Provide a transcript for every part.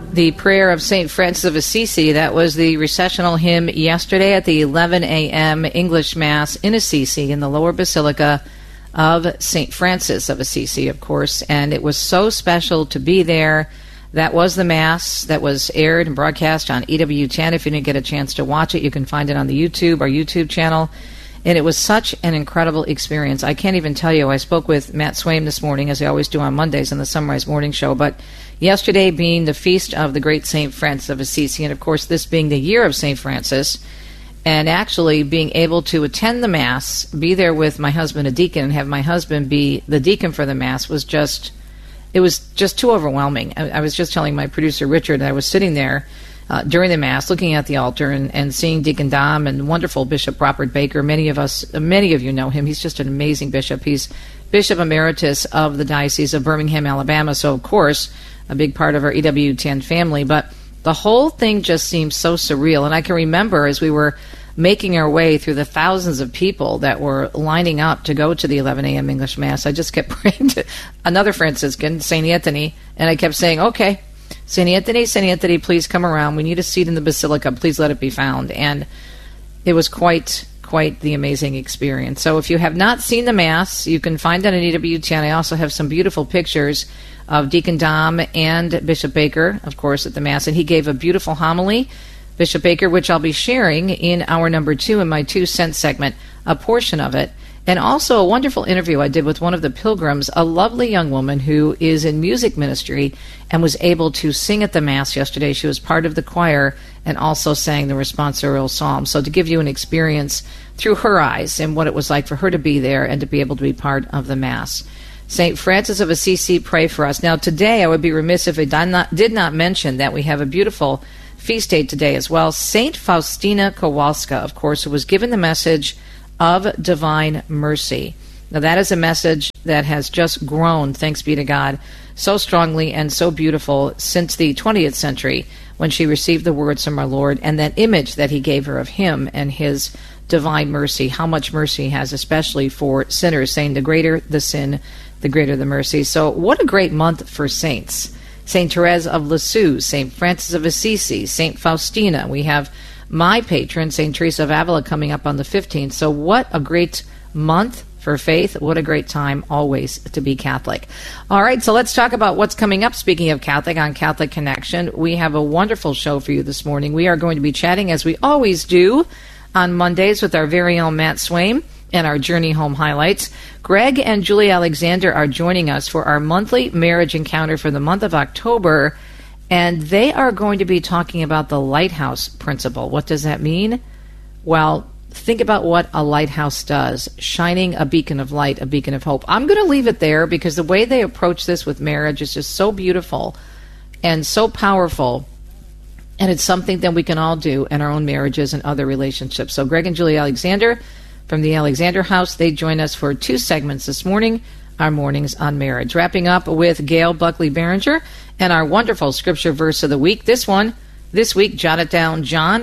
The prayer of St. Francis of Assisi, that was the recessional hymn yesterday at the 11 a.m. English Mass in Assisi in the Lower Basilica of St. Francis of Assisi, of course, and it was so special to be there. That was the Mass that was aired and broadcast on EWTN. If you didn't get a chance to watch it, you can find it on the our YouTube channel. And it was such an incredible experience. I can't even tell you. I spoke with Matt Swaim this morning, as I always do on Mondays on the Sunrise Morning Show. But yesterday being the feast of the great St. Francis of Assisi, and of course this being the year of St. Francis, and actually being able to attend the Mass, be there with my husband, a deacon, and have my husband be the deacon for the Mass was just too overwhelming. I was just telling my producer, Richard, that I was sitting there during the Mass, looking at the altar and seeing Deacon Dom and wonderful Bishop Robert Baker. Many of you know him. He's just an amazing bishop. He's Bishop Emeritus of the Diocese of Birmingham, Alabama. So, of course, a big part of our EWTN family. But the whole thing just seemed so surreal. And I can remember as we were making our way through the thousands of people that were lining up to go to the 11 a.m. English Mass, I just kept praying to another Franciscan, St. Anthony, and I kept saying, okay, St. Anthony, please come around. We need a seat in the Basilica. Please let it be found. And it was quite the amazing experience. So if you have not seen the Mass, you can find it on EWTN. I also have some beautiful pictures of Deacon Dom and Bishop Baker, of course, at the Mass. And he gave a beautiful homily, Bishop Baker, which I'll be sharing in hour number 2 in my 2 cent segment, a portion of it. And also a wonderful interview I did with one of the pilgrims, a lovely young woman who is in music ministry and was able to sing at the Mass yesterday. She was part of the choir and also sang the responsorial psalm. So to give you an experience through her eyes and what it was like for her to be there and to be able to be part of the Mass. St. Francis of Assisi, pray for us. Now today I would be remiss if I did not mention that we have a beautiful feast day today as well. St. Faustina Kowalska, of course, who was given the message of divine mercy. Now that is a message that has just grown, thanks be to God, so strongly and so beautiful since the 20th century when she received the words from our Lord and that image that he gave her of him and his divine mercy, how much mercy he has, especially for sinners, saying the greater the sin, the greater the mercy. So what a great month for saints. St. Therese of Lisieux, St. Francis of Assisi, St. Faustina. We have my patron, St. Teresa of Avila, coming up on the 15th. So what a great month for faith. What a great time always to be Catholic. All right, so let's talk about what's coming up. Speaking of Catholic, on Catholic Connection, we have a wonderful show for you this morning. We are going to be chatting, as we always do, on Mondays with our very own Matt Swaim and our Journey Home highlights. Greg and Julie Alexander are joining us for our monthly marriage encounter for the month of October, and they are going to be talking about the lighthouse principle. What does that mean? Well, think about what a lighthouse does, shining a beacon of light, a beacon of hope. I'm going to leave it there because the way they approach this with marriage is just so beautiful and so powerful, and it's something that we can all do in our own marriages and other relationships. So Greg and Julie Alexander from the Alexander House, they join us for 2 segments this morning, our Mornings on Marriage. Wrapping up with Gail Buckley-Behringer and our wonderful scripture verse of the week. This week, jot it down, John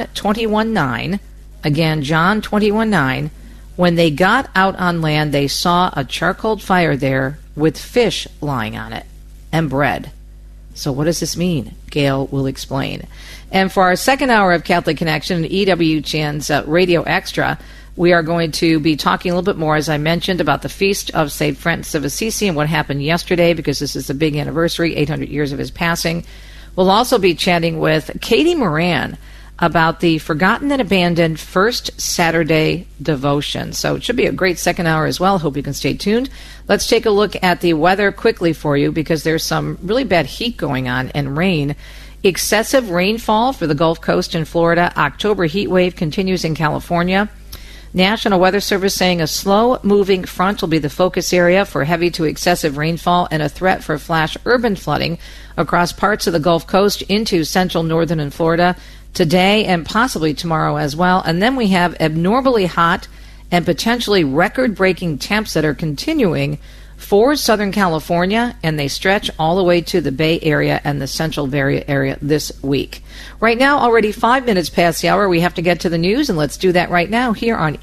21:9. Again, John 21:9. When they got out on land, they saw a charcoal fire there with fish lying on it and bread. So what does this mean? Gail will explain. And for our second hour of Catholic Connection, EWTN's Radio Extra, we are going to be talking a little bit more, as I mentioned, about the feast of St. Francis of Assisi and what happened yesterday, because this is a big anniversary, 800 years of his passing. We'll also be chatting with Katie Moran about the Forgotten and Abandoned First Saturday Devotion. So it should be a great second hour as well. Hope you can stay tuned. Let's take a look at the weather quickly for you, because there's some really bad heat going on and rain. Excessive rainfall for the Gulf Coast in Florida. October heat wave continues in California. National Weather Service saying a slow-moving front will be the focus area for heavy to excessive rainfall and a threat for flash urban flooding across parts of the Gulf Coast into central, northern, and Florida today and possibly tomorrow as well. And then we have abnormally hot and potentially record-breaking temps that are continuing for Southern California, and they stretch all the way to the Bay Area and the Central Valley area this week. Right now, already 5 minutes past the hour, we have to get to the news, and let's do that right now here on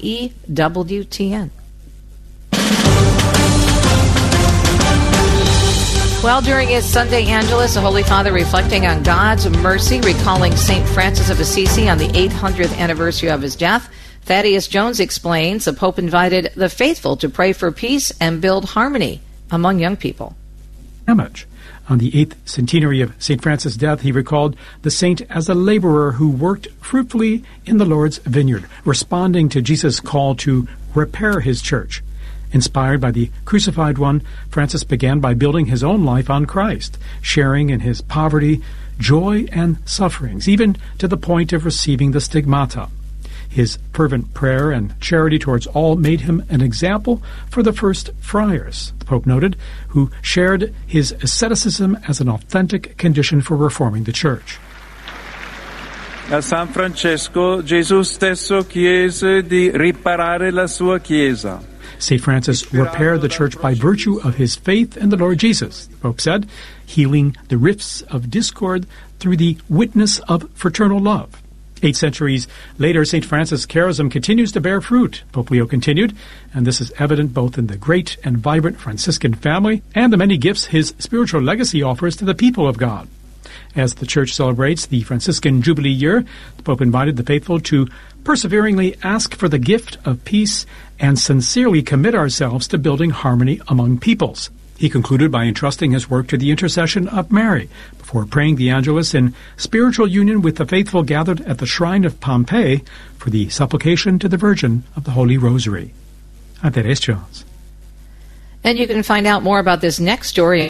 EWTN. Well, during his Sunday Angelus, the Holy Father reflecting on God's mercy, recalling St. Francis of Assisi on the 800th anniversary of his death. Thaddeus Jones explains the Pope invited the faithful to pray for peace and build harmony among young people. Image. On the 8th centenary of St. Francis' death, he recalled the saint as a laborer who worked fruitfully in the Lord's vineyard, responding to Jesus' call to repair his church. Inspired by the crucified one, Francis began by building his own life on Christ, sharing in his poverty, joy, and sufferings, even to the point of receiving the stigmata. His fervent prayer and charity towards all made him an example for the first friars, the Pope noted, who shared his asceticism as an authentic condition for reforming the Church. A San Francesco, Gesù stesso chiese di riparare la sua Chiesa. St. Francis repaired the Church by virtue of his faith in the Lord Jesus, the Pope said, healing the rifts of discord through the witness of fraternal love. 8 centuries later, St. Francis' charism continues to bear fruit, Pope Leo continued, and this is evident both in the great and vibrant Franciscan family and the many gifts his spiritual legacy offers to the people of God. As the Church celebrates the Franciscan Jubilee year, the Pope invited the faithful to perseveringly ask for the gift of peace and sincerely commit ourselves to building harmony among peoples. He concluded by entrusting his work to the intercession of Mary, before praying the Angelus in spiritual union with the faithful gathered at the shrine of Pompeii for the supplication to the Virgin of the Holy Rosary. I'm Thaddeus Jones. And you can find out more about this next story,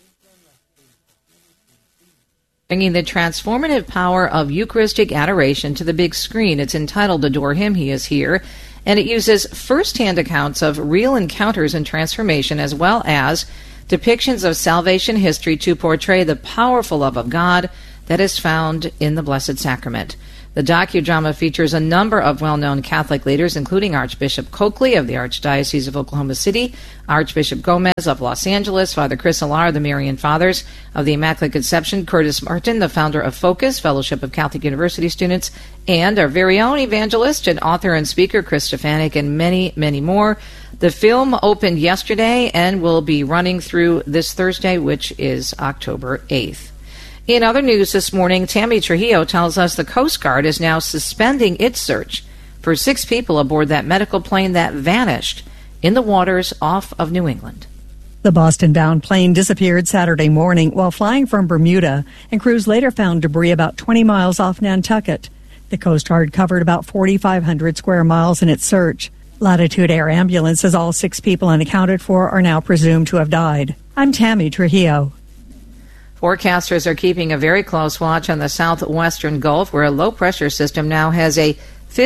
bringing the transformative power of Eucharistic adoration to the big screen. It's entitled Adore Him, He is Here, and it uses first-hand accounts of real encounters and transformation as well as depictions of salvation history to portray the powerful love of God that is found in the Blessed Sacrament. The docudrama features a number of well-known Catholic leaders, including Archbishop Coakley of the Archdiocese of Oklahoma City, Archbishop Gomez of Los Angeles, Father Chris Alar of the Marian Fathers of the Immaculate Conception, Curtis Martin, the founder of Focus, Fellowship of Catholic University Students, and our very own evangelist and author and speaker, Chris Stefanik, and many, many more. The film opened yesterday and will be running through this Thursday, which is October 8th. In other news this morning, Tammy Trujillo tells us the Coast Guard is now suspending its search for 6 people aboard that medical plane that vanished in the waters off of New England. The Boston-bound plane disappeared Saturday morning while flying from Bermuda, and crews later found debris about 20 miles off Nantucket. The Coast Guard covered about 4,500 square miles in its search. Latitude Air Ambulance says all 6 people unaccounted for are now presumed to have died. I'm Tammy Trujillo. Forecasters are keeping a very close watch on the southwestern Gulf, where a low-pressure system now has a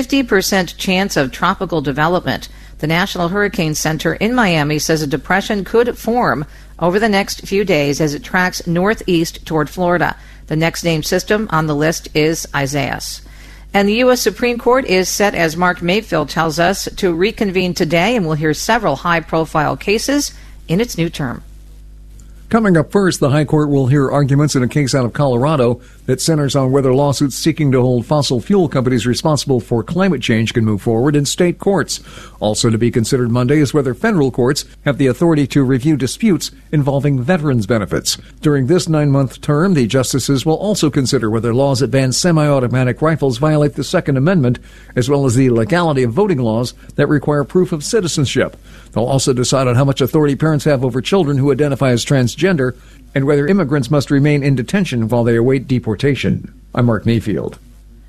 50% chance of tropical development. The National Hurricane Center in Miami says a depression could form over the next few days as it tracks northeast toward Florida. The next named system on the list is Isaias. And the U.S. Supreme Court is set, as Mark Mayfield tells us, to reconvene today, and we'll hear several high-profile cases in its new term. Coming up first, the High Court will hear arguments in a case out of Colorado that centers on whether lawsuits seeking to hold fossil fuel companies responsible for climate change can move forward in state courts. Also to be considered Monday is whether federal courts have the authority to review disputes involving veterans' benefits. During this 9-month term, the justices will also consider whether laws that ban semi-automatic rifles violate the Second Amendment, as well as the legality of voting laws that require proof of citizenship. They'll also decide on how much authority parents have over children who identify as transgender and whether immigrants must remain in detention while they await deportation. I'm Mark Mayfield.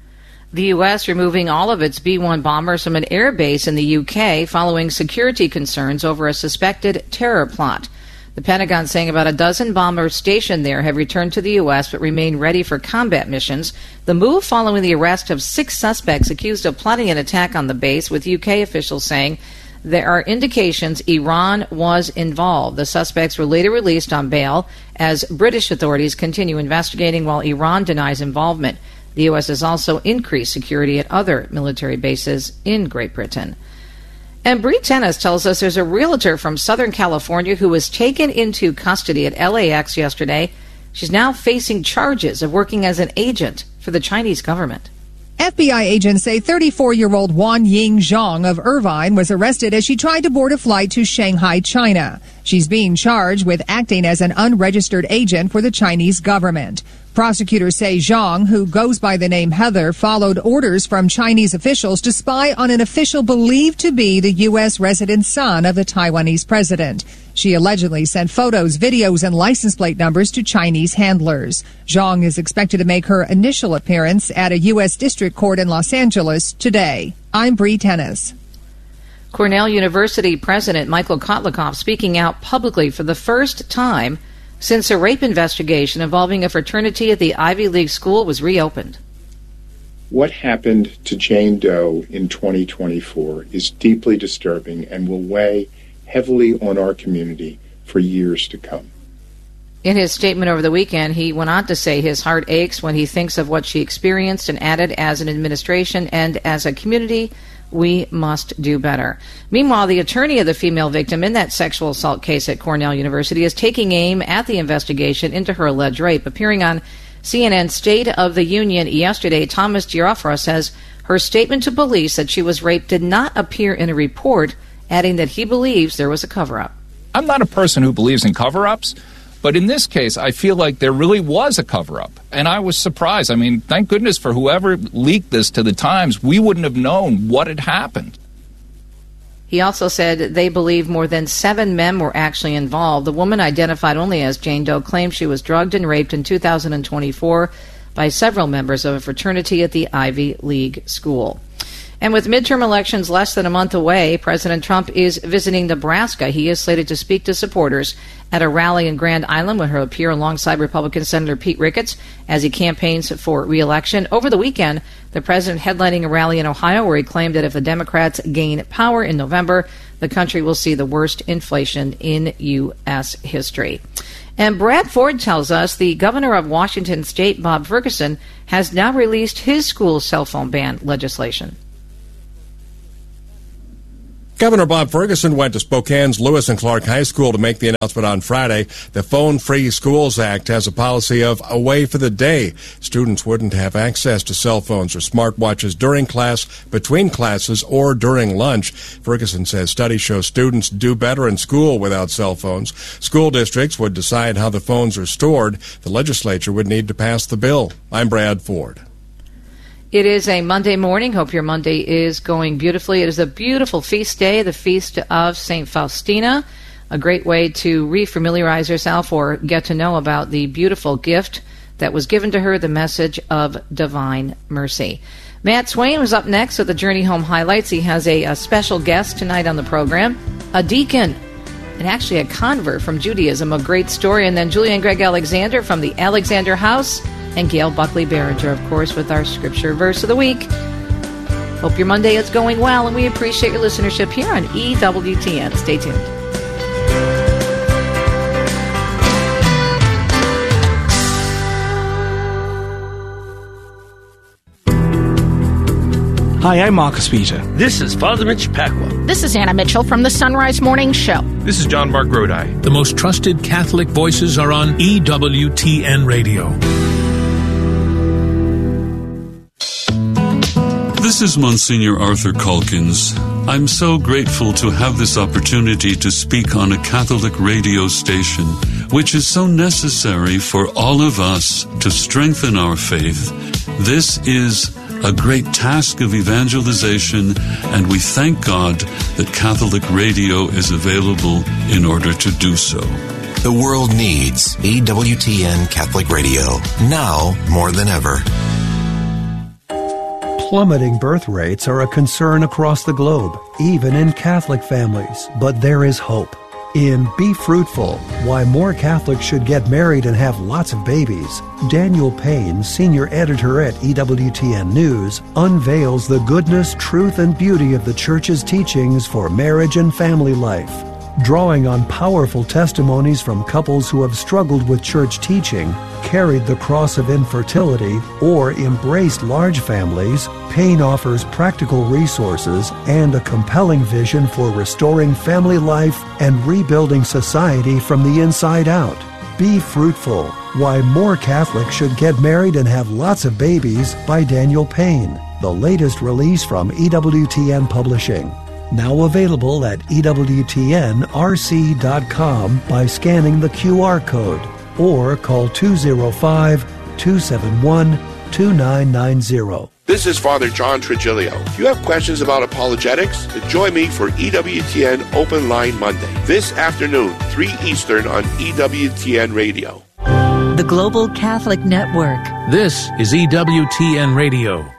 The U.S. removing all of its B-1 bombers from an air base in the U.K. following security concerns over a suspected terror plot. The Pentagon saying about a dozen bombers stationed there have returned to the U.S. but remain ready for combat missions. The move following the arrest of 6 suspects accused of plotting an attack on the base, with U.K. officials saying there are indications Iran was involved. The suspects were later released on bail as British authorities continue investigating while Iran denies involvement. The U.S. has also increased security at other military bases in Great Britain. And Bree Tennis tells us there's a realtor from Southern California who was taken into custody at LAX yesterday. She's now facing charges of working as an agent for the Chinese government. FBI agents say 34-year-old Wan Ying Zhang of Irvine was arrested as she tried to board a flight to Shanghai, China. She's being charged with acting as an unregistered agent for the Chinese government. Prosecutors say Zhang, who goes by the name Heather, followed orders from Chinese officials to spy on an official believed to be the U.S. resident son of the Taiwanese president. She allegedly sent photos, videos, and license plate numbers to Chinese handlers. Zhang is expected to make her initial appearance at a U.S. District Court in Los Angeles today. I'm Bree Tennis. Cornell University President Michael Kotlikoff speaking out publicly for the first time since a rape investigation involving a fraternity at the Ivy League school was reopened. What happened to Jane Doe in 2024 is deeply disturbing and will weigh heavily on our community for years to come. In his statement over the weekend, he went on to say his heart aches when he thinks of what she experienced and added, as an administration and as a community, we must do better. Meanwhile, the attorney of the female victim in that sexual assault case at Cornell University is taking aim at the investigation into her alleged rape. Appearing on CNN's State of the Union yesterday, Thomas Giuffra says her statement to police that she was raped did not appear in a report, adding that he believes there was a cover-up. I'm not a person who believes in cover-ups, but in this case, I feel like there really was a cover-up. And I was surprised. I mean, thank goodness for whoever leaked this to the Times. We wouldn't have known what had happened. He also said they believe more than 7 men were actually involved. The woman, identified only as Jane Doe, claimed she was drugged and raped in 2024 by several members of a fraternity at the Ivy League school. And with midterm elections less than a month away, President Trump is visiting Nebraska. He is slated to speak to supporters at a rally in Grand Island, where he'll appear alongside Republican Senator Pete Ricketts as he campaigns for re-election. Over the weekend, the president headlining a rally in Ohio where he claimed that if the Democrats gain power in November, the country will see the worst inflation in U.S. history. And Brad Ford tells us the governor of Washington State, Bob Ferguson, has now released his school cell phone ban legislation. Governor Bob Ferguson went to Spokane's Lewis and Clark High School to make the announcement on Friday. The Phone Free Schools Act has a policy of away for the day. Students wouldn't have access to cell phones or smartwatches during class, between classes, or during lunch. Ferguson says studies show students do better in school without cell phones. School districts would decide how the phones are stored. The legislature would need to pass the bill. I'm Brad Ford. It is a Monday morning. Hope your Monday is going beautifully. It is a beautiful feast day, the Feast of St. Faustina, a great way to refamiliarize yourself or get to know about the beautiful gift that was given to her, the message of divine mercy. Matt Swain was up next with the Journey Home highlights. He has a special guest tonight on the program, a deacon, and actually a convert from Judaism, a great story. And then Julian Greg Alexander from the Alexander House, and Gail Buckley Behringer, of course, with our scripture verse of the week. Hope your Monday is going well, and we appreciate your listenership here on EWTN. Stay tuned. Hi, I'm Marcus Peter. This is Father Mitch Pacwa. This is Anna Mitchell from the Sunrise Morning Show. This is John Mark Grodi. The most trusted Catholic voices are on EWTN Radio. This is Monsignor Arthur Calkins. I'm so grateful to have this opportunity to speak on a Catholic radio station, which is so necessary for all of us to strengthen our faith. This is a great task of evangelization, and we thank God that Catholic radio is available in order to do so. The world needs EWTN Catholic Radio, now more than ever. Plummeting birth rates are a concern across the globe, even in Catholic families. But there is hope. In Be Fruitful, Why More Catholics Should Get Married and Have Lots of Babies, Daniel Payne, senior editor at EWTN News, unveils the goodness, truth, and beauty of the Church's teachings for marriage and family life. Drawing on powerful testimonies from couples who have struggled with church teaching, carried the cross of infertility, or embraced large families, Payne offers practical resources and a compelling vision for restoring family life and rebuilding society from the inside out. Be Fruitful, Why More Catholics Should Get Married and Have Lots of Babies by Daniel Payne. the latest release from EWTN Publishing. Now available at EWTNRC.com by scanning the QR code or call 205-271-2990. This is Father John Trigilio. If you have questions about apologetics, join me for EWTN Open Line Monday, this afternoon, 3 Eastern on EWTN Radio. The Global Catholic Network. This is EWTN Radio.